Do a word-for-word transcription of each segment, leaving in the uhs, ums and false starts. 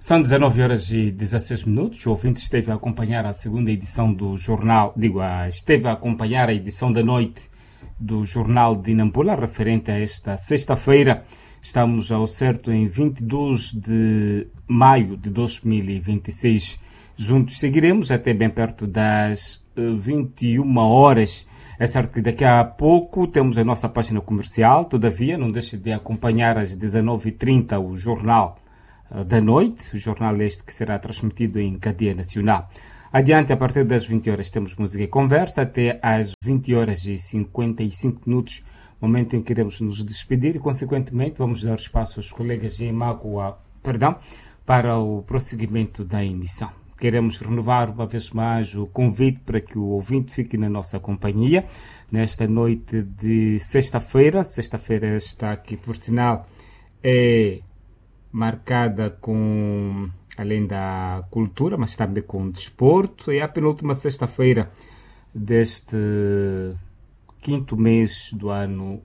São dezenove horas e dezesseis minutos. O ouvinte esteve a acompanhar a segunda edição do jornal, digo, esteve a acompanhar a edição da noite do Jornal de Nampula, referente a esta sexta-feira. Estamos ao certo em vinte e dois de maio de dois mil e vinte e seis. Juntos seguiremos até bem perto das vinte e uma horas. É certo que daqui a pouco temos a nossa página comercial, todavia não deixe de acompanhar às dezenove e trinta o Jornal da Noite, o jornal este que será transmitido em cadeia nacional. Adiante, a partir das vinte horas temos música e conversa, até às vinte horas e cinquenta e cinco minutos, momento em que iremos nos despedir e, consequentemente, vamos dar espaço aos colegas em Mágoa, perdão, para o prosseguimento da emissão. Queremos renovar uma vez mais o convite para que o ouvinte fique na nossa companhia nesta noite de sexta-feira. Sexta-feira esta que, por sinal, é marcada com, além da cultura, mas também com o desporto. É a penúltima sexta-feira deste quinto mês do ano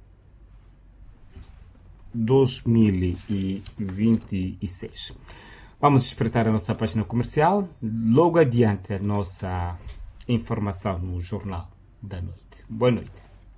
dois mil e vinte e seis. Vamos espreitar a nossa página comercial. Logo adiante a nossa informação no Jornal da Noite. Boa noite.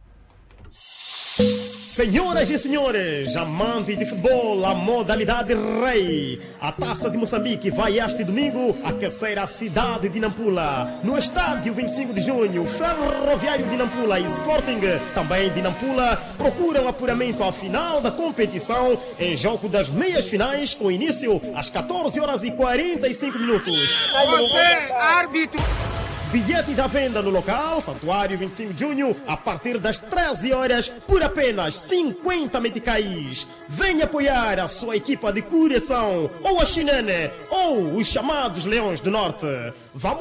Senhoras e senhores, amantes de futebol, a modalidade rei, a Taça de Moçambique vai este domingo aquecer a cidade de Nampula. No estádio vinte e cinco de junho, Ferroviário de Nampula e Sporting, também de Nampula, procuram apuramento à final da competição em jogo das meias finais, com início às catorze horas e quarenta e cinco minutos. Você, árbitro! Bilhetes à venda no local, Santuário vinte e cinco de junho, a partir das treze horas, por apenas cinquenta meticais. Venha apoiar a sua equipa de coração, ou a Chinene, ou os chamados Leões do Norte. Vamos